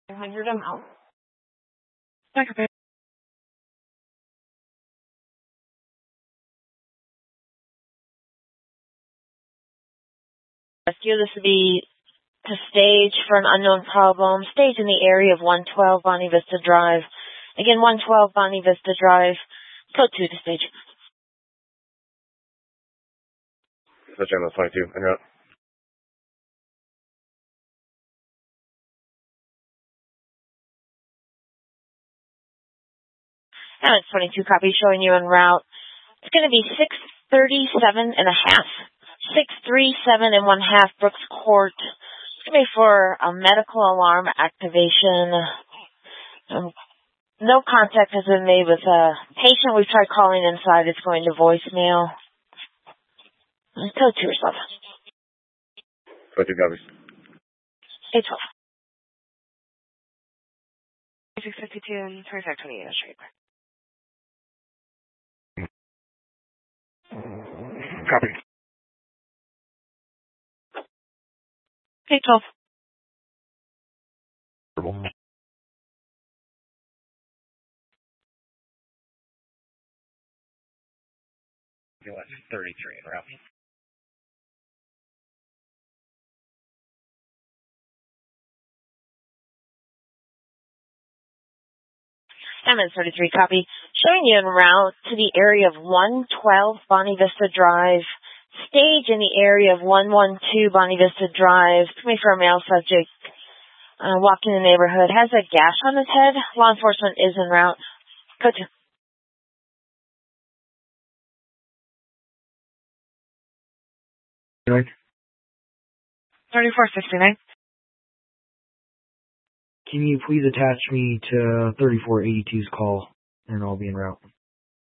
100 amount. Okay. Rescue, this would be to stage for an unknown problem. Stage in the area of 112 Bonnie Vista Drive. Again, 112 Bonnie Vista Drive. Code 2 to stage. Switch channel 22, en route. And it's 22 copy showing you en route. It's going to be 637 and a half. 637 and 1/2 Brooks Court. It's going to be for a medical alarm activation. No contact has been made with a patient. We've tried calling inside. It's going to voicemail. Code 2 yourself. Code 2 copies. 812. 652 and 2528. Straight. Copy. 812. US 33 en route. MS 33 copy. Showing you en route to the area of 112 Bonnie Vista Drive. Stage in the area of 112 Bonnie Vista Drive. Coming for a male subject. Walking the neighborhood. Has a gash on his head. Law enforcement is en route. Code 2. Right. 3469. Can you please attach me to 3482's call, and I'll be en route.